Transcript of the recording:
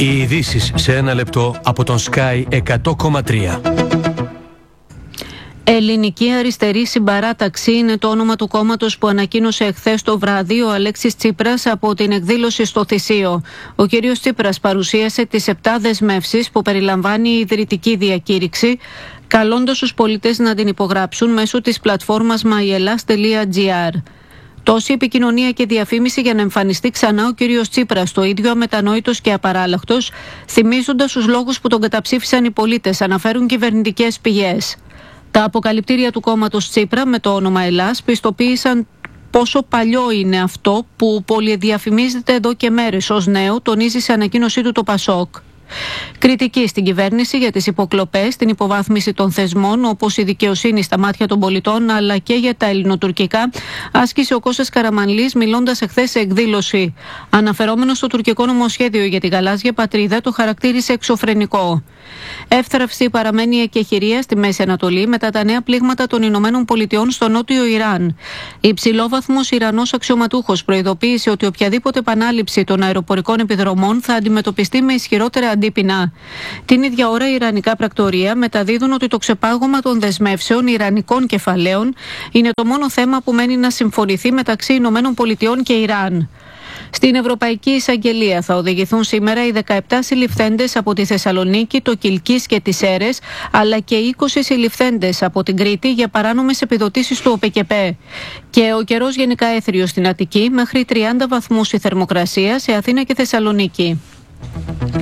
Οι ειδήσεις σε ένα λεπτό από τον Sky 100,3. Ελληνική Αριστερή Συμπαράταξη είναι το όνομα του κόμματος που ανακοίνωσε εχθές το βράδυ ο Αλέξης Τσίπρας από την εκδήλωση στο Θησείο. Ο κ. Τσίπρας παρουσίασε τις 7 δεσμεύσεις που περιλαμβάνει η ιδρυτική διακήρυξη, καλώντας τους πολίτες να την υπογράψουν μέσω της πλατφόρμας myellas.gr. Τόση επικοινωνία και διαφήμιση για να εμφανιστεί ξανά ο κύριος Τσίπρας, το ίδιο αμετανόητος και απαράλλαχτος, θυμίζοντας τους λόγους που τον καταψήφισαν οι πολίτες, αναφέρουν κυβερνητικές πηγές. Τα αποκαλυπτήρια του κόμματος Τσίπρα με το όνομα Ελλάς πιστοποίησαν πόσο παλιό είναι αυτό που πολυδιαφημίζεται εδώ και μέρες ως νέο, τονίζει σε ανακοίνωσή του το Πασόκ. Κριτική στην κυβέρνηση για τις υποκλοπές, την υποβάθμιση των θεσμών όπως η δικαιοσύνη στα μάτια των πολιτών αλλά και για τα ελληνοτουρκικά άσκησε ο Κώστας Καραμανλής μιλώντας εχθές σε εκδήλωση. Αναφερόμενος στο τουρκικό νομοσχέδιο για τη γαλάζια πατρίδα το χαρακτήρισε εξωφρενικό. Εύθραυστη παραμένει η εκεχηρία στη Μέση Ανατολή μετά τα νέα πλήγματα των Ηνωμένων Πολιτειών στο νότιο Ιράν. Υψηλόβαθμος Ιρανός αξιωματούχος προειδοποίησε ότι οποιαδήποτε επανάληψη των αεροπορικών επιδρομών θα αντιμετωπιστεί με ισχυρότερα αντίπεινα. Την ίδια ώρα, οι ιρανικά πρακτορεία μεταδίδουν ότι το ξεπάγωμα των δεσμεύσεων ιρανικών κεφαλαίων είναι το μόνο θέμα που μένει να συμφωνηθεί μεταξύ Ηνωμένων Πολιτειών και Ιράν. Στην Ευρωπαϊκή Εισαγγελία θα οδηγηθούν σήμερα οι 17 συλληφθέντες από τη Θεσσαλονίκη, το Κιλκής και τις Σέρρες, αλλά και 20 συλληφθέντες από την Κρήτη για παράνομες επιδοτήσεις του ΟΠΕΚΕΠΕ. Και ο καιρός γενικά έθριος στην Αττική, μέχρι 30 βαθμούς η θερμοκρασία σε Αθήνα και Θεσσαλονίκη.